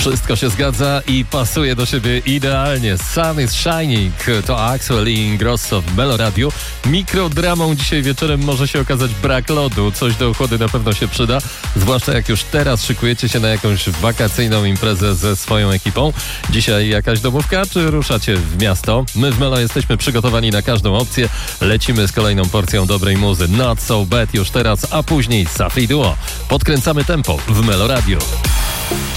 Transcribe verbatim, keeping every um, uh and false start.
Wszystko się zgadza i pasuje do siebie idealnie. Sun is Shining to Axwell i Ingrosso w Meloradiu. Mikrodramą dzisiaj wieczorem może się okazać brak lodu. Coś do ochłody na pewno się przyda, zwłaszcza jak już teraz szykujecie się na jakąś wakacyjną imprezę ze swoją ekipą. Dzisiaj jakaś domówka, czy ruszacie w miasto? My w Melo jesteśmy przygotowani na każdą opcję. Lecimy z kolejną porcją dobrej muzy. Not So Bad już teraz, a później Safi Duo. Podkręcamy tempo w Meloradiu.